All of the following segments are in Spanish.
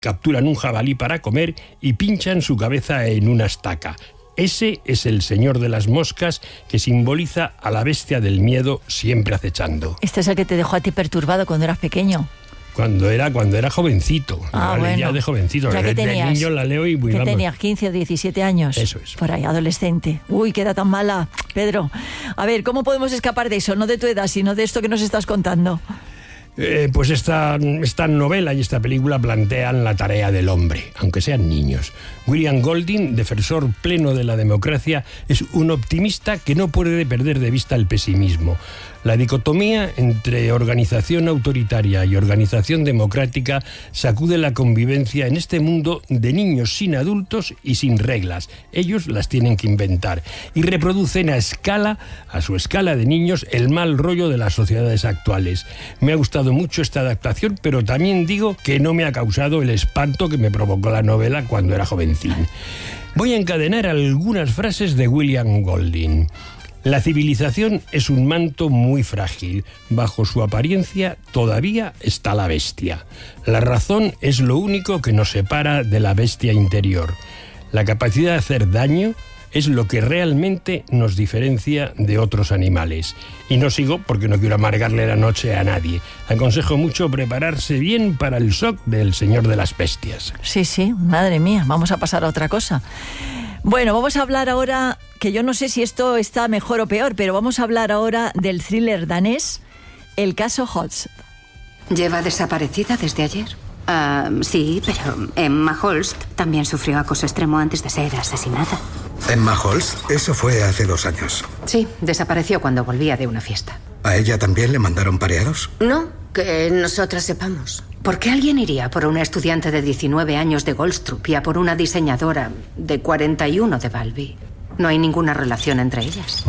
capturan un jabalí para comer y pinchan su cabeza en una estaca. Ese es el señor de las moscas, que simboliza a la bestia del miedo siempre acechando. Este es el que te dejó a ti perturbado cuando eras pequeño. Cuando era jovencito. Bueno. Ya de jovencito. Ya que tenías, de niño la leo y muy que vamos. tenías 15 o 17 años. Eso es. Por ahí, adolescente. Uy, qué edad tan mala, Pedro. A ver, ¿cómo podemos escapar de eso? No de tu edad, sino de esto que nos estás contando. Pues esta novela y esta película plantean la tarea del hombre, aunque sean niños. William Golding, defensor pleno de la democracia, es un optimista que no puede perder de vista el pesimismo. La dicotomía entre organización autoritaria y organización democrática sacude la convivencia en este mundo de niños sin adultos y sin reglas. Ellos las tienen que inventar y reproducen a su escala de niños, el mal rollo de las sociedades actuales. Me ha gustado mucho esta adaptación, pero también digo que no me ha causado el espanto que me provocó la novela cuando era jovencín. Voy a encadenar algunas frases de William Golding. La civilización es un manto muy frágil. Bajo su apariencia todavía está la bestia. La razón es lo único que nos separa de la bestia interior. La capacidad de hacer daño es lo que realmente nos diferencia de otros animales. Y no sigo porque no quiero amargarle la noche a nadie. Aconsejo mucho prepararse bien para el shock del Señor de las Bestias. Sí, madre mía, vamos a pasar a otra cosa. Bueno, vamos a hablar ahora, que yo no sé si esto está mejor o peor, pero vamos a hablar ahora del thriller danés, el caso Holst. ¿Lleva desaparecida desde ayer? Sí, pero Emma Holst también sufrió acoso extremo antes de ser asesinada. ¿Emma Holst? Eso fue hace 2 años. Sí, desapareció cuando volvía de una fiesta. ¿A ella también le mandaron pareados? No, que nosotras sepamos. ¿Por qué alguien iría por una estudiante de 19 años de Goldstrup y a por una diseñadora de 41 de Valby? No hay ninguna relación entre ellas.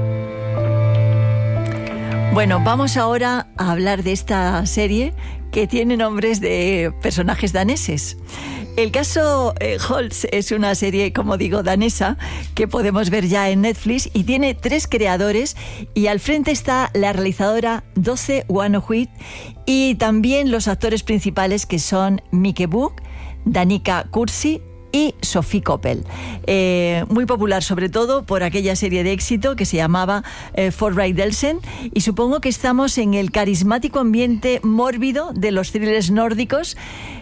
Bueno, vamos ahora a hablar de esta serie que tiene nombres de personajes daneses. El caso Holst es una serie, como digo, danesa, que podemos ver ya en Netflix y tiene 3 creadores, y al frente está la realizadora Doce Wanhoit y también los actores principales, que son Mike Buch, Danica Kursi y Sophie Koppel. Muy popular sobre todo por aquella serie de éxito que se llamaba Forrædelsen, y supongo que estamos en el carismático ambiente mórbido de los thrillers nórdicos,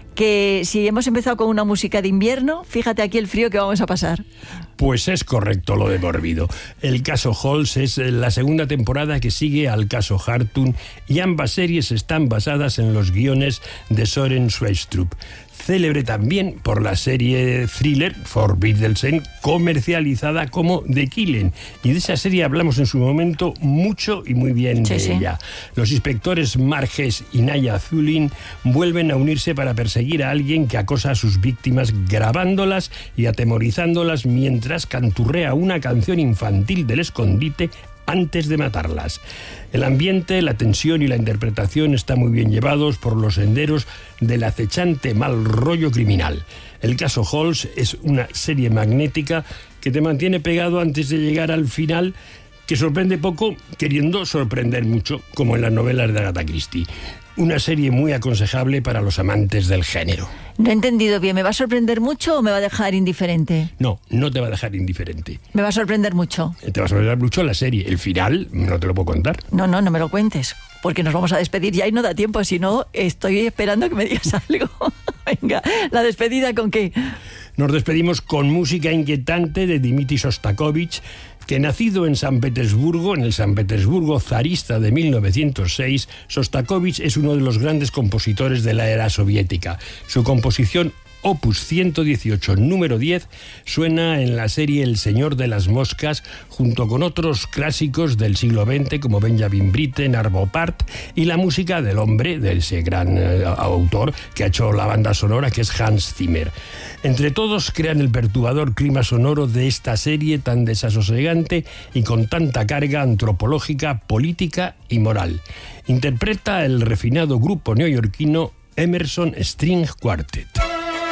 que si hemos empezado con una música de invierno, fíjate aquí el frío que vamos a pasar. Pues es correcto lo de mórbido. El caso Holst es la segunda temporada que sigue al caso Hartung, y ambas series están basadas en los guiones de Søren Sveistrup, célebre también por la serie thriller Forrædelsen, comercializada como The Killen, y de esa serie hablamos en su momento mucho y muy bien de ella. Los inspectores Marges y Naya Zulin vuelven a unirse para perseguir a alguien que acosa a sus víctimas, grabándolas y atemorizándolas mientras canturrea una canción infantil del escondite antes de matarlas. El ambiente, la tensión y la interpretación están muy bien llevados por los senderos del acechante mal rollo criminal. El caso Holst es una serie magnética que te mantiene pegado antes de llegar al final, que sorprende poco queriendo sorprender mucho, como en las novelas de Agatha Christie. Una serie muy aconsejable para los amantes del género. No he entendido bien. ¿Me va a sorprender mucho o me va a dejar indiferente? No te va a dejar indiferente. ¿Me va a sorprender mucho? Te va a sorprender mucho la serie. El final no te lo puedo contar. No me lo cuentes, porque nos vamos a despedir ya y no da tiempo. Si no, estoy esperando que me digas algo. Venga, ¿la despedida con qué? Nos despedimos con música inquietante de Dmitri Shostakovich, que nacido en San Petersburgo, en el San Petersburgo zarista de 1906, Shostakovich es uno de los grandes compositores de la era soviética. Su composición Opus 118, número 10, suena en la serie El Señor de las Moscas, junto con otros clásicos del siglo XX como Benjamin Britten, Arvo Pärt, y la música del hombre, de ese gran autor que ha hecho la banda sonora, que es Hans Zimmer. Entre todos crean el perturbador clima sonoro de esta serie tan desasosegante y con tanta carga antropológica, política y moral. Interpreta el refinado grupo neoyorquino Emerson String Quartet.